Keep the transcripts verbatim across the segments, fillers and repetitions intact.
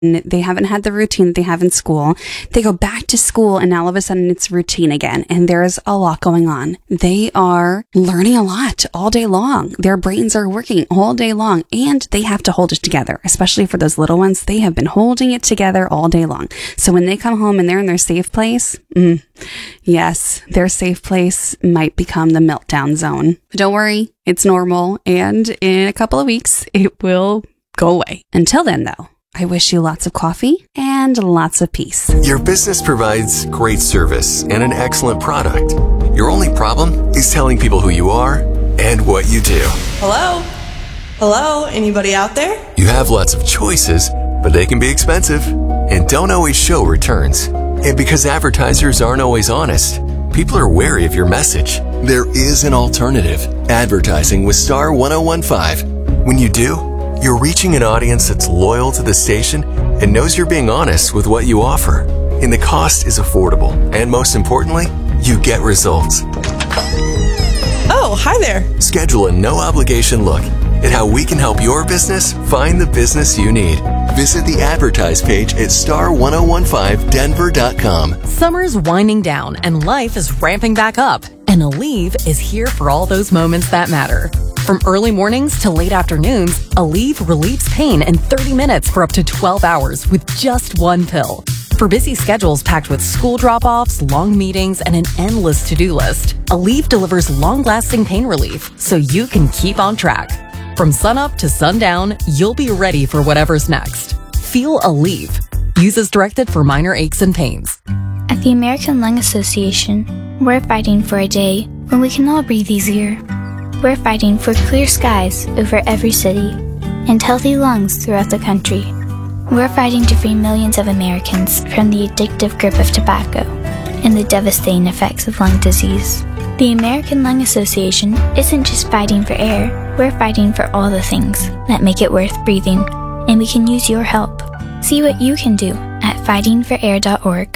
They haven't had the routine that they have in school. They go back to school and all of a sudden it's routine again. And there's a lot going on. They are learning a lot all day long. Their brains are working all day long and they have to hold it together, especially for those little ones. They have been holding it together all day long. So when they come home and they're in their safe place, mm, yes, their safe place might become the meltdown zone. But don't worry, it's normal. And in a couple of weeks, it will go away. Until then, though, I wish you lots of coffee and lots of peace. Your business provides great service and an excellent product. Your only problem is telling people who you are and what you do. Hello? Hello? Anybody out there? You have lots of choices, but they can be expensive and don't always show returns. And because advertisers aren't always honest, people are wary of your message. There is an alternative. Advertising with Star one oh one five. When you do, you're reaching an audience that's loyal to the station and knows you're being honest with what you offer. And the cost is affordable. And most importantly, you get results. Oh, hi there. Schedule a no-obligation look at how we can help your business find the business you need. Visit the advertise page at star one oh one five denver dot com. Summer's winding down and life is ramping back up. And Aleve is here for all those moments that matter. From early mornings to late afternoons, Aleve relieves pain in thirty minutes for up to twelve hours with just one pill. For busy schedules packed with school drop-offs, long meetings, and an endless to-do list, Aleve delivers long-lasting pain relief so you can keep on track. From sunup to sundown, you'll be ready for whatever's next. Feel Aleve. Use as directed for minor aches and pains. At the American Lung Association, we're fighting for a day when we can all breathe easier. We're fighting for clear skies over every city and healthy lungs throughout the country. We're fighting to free millions of Americans from the addictive grip of tobacco and the devastating effects of lung disease. The American Lung Association isn't just fighting for air, we're fighting for all the things that make it worth breathing, and we can use your help. See what you can do at fighting for air dot org.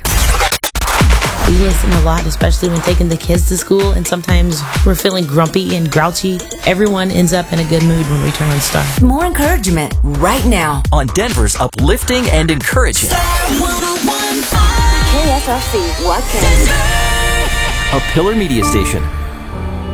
We listen a lot, especially when taking the kids to school, and sometimes we're feeling grumpy and grouchy. Everyone ends up in a good mood when we turn on Star. More encouragement right now on Denver's uplifting and encouraging Star one oh one five K S R C Watkins, a Pillar Media station.